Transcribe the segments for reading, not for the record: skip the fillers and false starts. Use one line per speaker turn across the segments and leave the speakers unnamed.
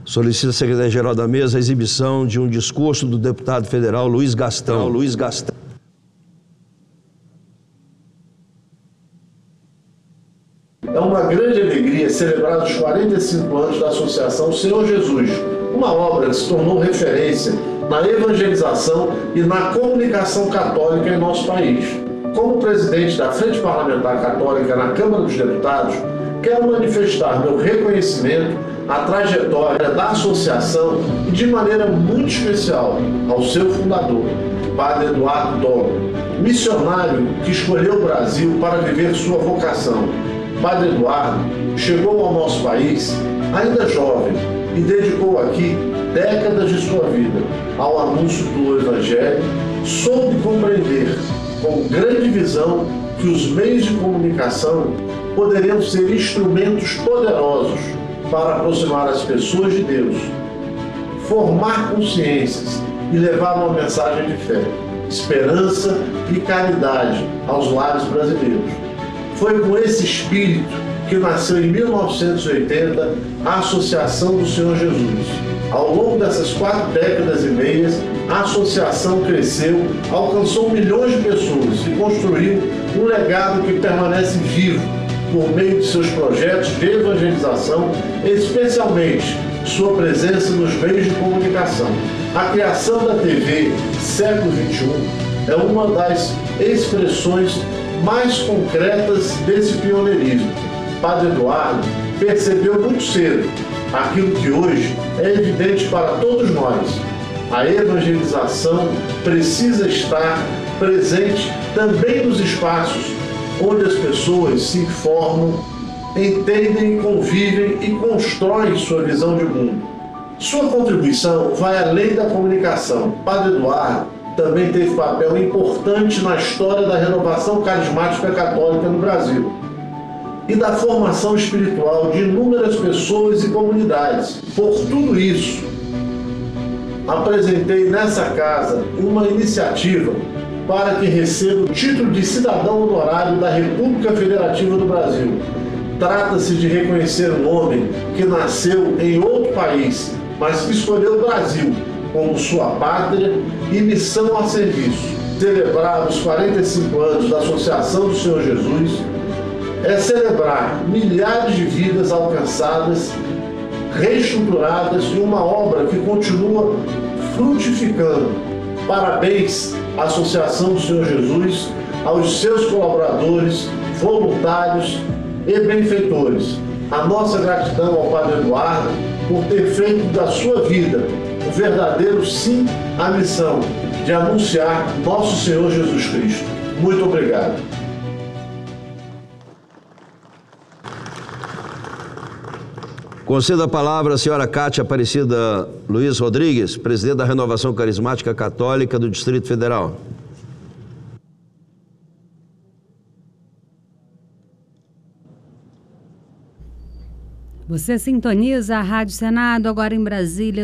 Solicita a Secretaria-Geral da Mesa a exibição de um discurso do deputado federal Luiz Gastão.
É uma grande alegria celebrar os 45 anos da Associação Senhor Jesus, uma obra que se tornou referência na evangelização e na comunicação católica em nosso país. Como presidente da Frente Parlamentar Católica na Câmara dos Deputados, quero manifestar meu reconhecimento à trajetória da associação e, de maneira muito especial, ao seu fundador, Padre Eduardo Doll, missionário que escolheu o Brasil para viver sua vocação. Padre Eduardo chegou ao nosso país ainda jovem e dedicou aqui décadas de sua vida ao anúncio do Evangelho. Soube compreender com grande visão que os meios de comunicação poderiam ser instrumentos poderosos para aproximar as pessoas de Deus, formar consciências e levar uma mensagem de fé, esperança e caridade aos lares brasileiros. Foi com esse espírito que nasceu em 1980 a Associação do Senhor Jesus. Ao longo dessas 4 décadas e meias, a associação cresceu, alcançou milhões de pessoas e construiu um legado que permanece vivo por meio de seus projetos de evangelização, especialmente sua presença nos meios de comunicação. A criação da TV Século XXI é uma das expressões mais concretas desse pioneirismo. Padre Eduardo percebeu muito cedo aquilo que hoje é evidente para todos nós. A evangelização precisa estar presente também nos espaços onde as pessoas se informam, entendem, convivem e constroem sua visão de mundo. Sua contribuição vai além da comunicação. Padre Eduardo também teve papel importante na história da renovação carismática católica no Brasil e da formação espiritual de inúmeras pessoas e comunidades. Por tudo isso, apresentei nessa casa uma iniciativa para que receba o título de cidadão honorário da República Federativa do Brasil. Trata-se de reconhecer um homem que nasceu em outro país, mas que escolheu o Brasil como sua pátria e missão a serviço. Celebrar os 45 anos da Associação do Senhor Jesus é celebrar milhares de vidas alcançadas, reestruturadas e uma obra que continua frutificando. Parabéns à Associação do Senhor Jesus, aos seus colaboradores, voluntários e benfeitores. A nossa gratidão ao Padre Eduardo por ter feito da sua vida um verdadeiro sim à missão de anunciar nosso Senhor Jesus Cristo. Muito obrigado.
Concedo a palavra à senhora Cátia Aparecida Luiz Rodrigues, presidente da Renovação Carismática Católica do Distrito Federal.
Você sintoniza a Rádio Senado, agora em Brasília,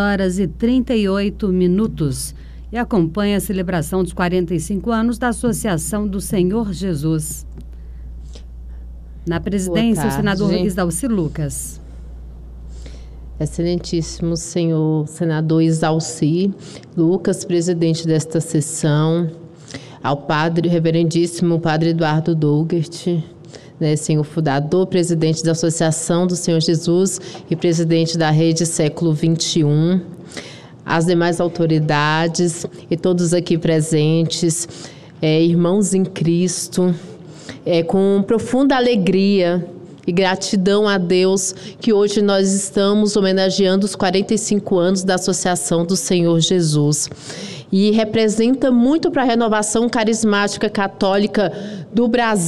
2h38, e acompanha a celebração dos 45 anos da Associação do Senhor Jesus. Na presidência, o senador Isalci Lucas.
Excelentíssimo senhor senador Isalci Lucas, presidente desta sessão, ao padre, reverendíssimo padre Eduardo Dougert, senhor fundador, presidente da Associação do Senhor Jesus e presidente da Rede Século XXI, as demais autoridades e todos aqui presentes, irmãos em Cristo, com profunda alegria e gratidão a Deus que hoje nós estamos homenageando os 45 anos da Associação do Senhor Jesus. E representa muito para a renovação carismática católica do Brasil.